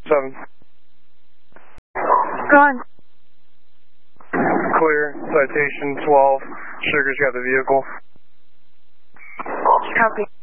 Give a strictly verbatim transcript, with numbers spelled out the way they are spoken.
seven. Go on. Clear. Citation twelve. Sugar's got the vehicle. Copy.